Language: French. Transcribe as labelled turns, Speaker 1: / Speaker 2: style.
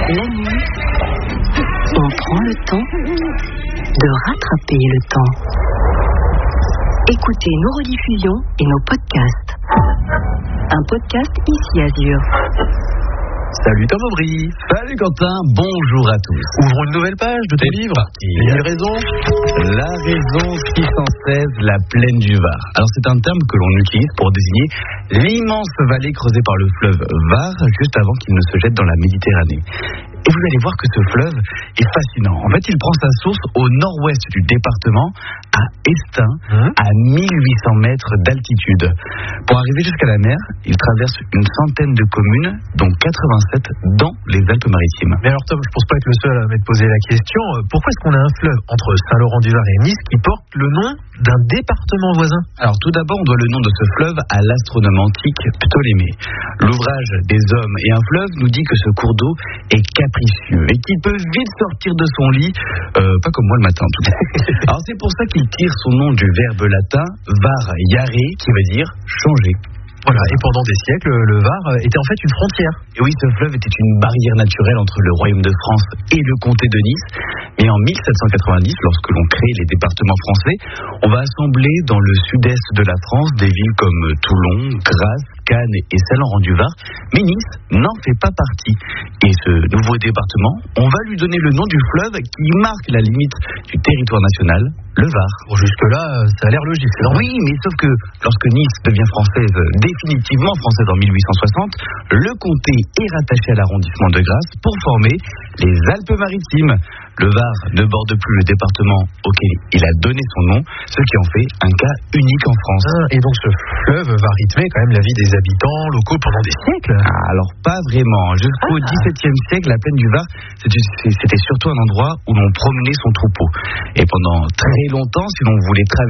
Speaker 1: La nuit, on prend le temps de rattraper le temps. Écoutez nos rediffusions et nos podcasts. Un podcast ici Azur.
Speaker 2: Salut Tom Aubry. Salut Quentin, bonjour à tous.
Speaker 3: Ouvrons une nouvelle page de ton livre.
Speaker 2: La raison 616, la plaine du Var. Alors c'est un terme que l'on utilise pour désigner l'immense vallée creusée par le fleuve Var juste avant qu'il ne se jette dans la Méditerranée. Et vous allez voir que ce fleuve est fascinant. En fait, il prend sa source au nord-ouest du département, à Estaing, à 1800 mètres d'altitude. Pour arriver jusqu'à la mer, il traverse une centaine de communes, dont 87 dans les Alpes-Maritimes.
Speaker 3: Mais alors Tom, je pense pas être le seul à m'être posé la question. Pourquoi est-ce qu'on a un fleuve entre Saint-Laurent-du-Var et Nice qui porte le nom d'un département voisin?
Speaker 2: Alors tout d'abord, on doit le nom de ce fleuve à l'astronome antique Ptolémée. L'ouvrage des hommes et un fleuve nous dit que ce cours d'eau est capricieux et qu'il peut vite sortir de son lit, pas comme moi le matin en tout cas. Alors c'est pour ça qu'il tire son nom du verbe latin var-iare, qui veut dire changer.
Speaker 3: Voilà, et pendant des siècles, le Var était en fait une frontière.
Speaker 2: Et oui, ce fleuve était une barrière naturelle entre le royaume de France et le comté de Nice. Mais en 1790, lorsque l'on crée les départements français, on va assembler dans le sud-est de la France des villes comme Toulon, Grasse, Cannes et Saint-Laurent-du-Var. Mais Nice n'en fait pas partie. Et ce nouveau département, on va lui donner le nom du fleuve qui marque la limite du territoire national, le Var.
Speaker 3: Bon, jusque-là, ça a l'air logique, c'est normal.
Speaker 2: Oui, mais sauf que lorsque Nice devient française, définitivement française en 1860, le comté est rattaché à l'arrondissement de Grasse pour former les Alpes-Maritimes. Le Var ne borde plus le département auquel il a donné son nom, ce qui en fait un cas unique en France.
Speaker 3: Et donc ce fleuve va rythmer quand même la vie des habitants locaux pendant des siècles?
Speaker 2: Alors pas vraiment. Jusqu'au XVIIe siècle, la plaine du Var, c'était surtout un endroit où l'on promenait son troupeau. Et pendant très longtemps, si l'on voulait traverser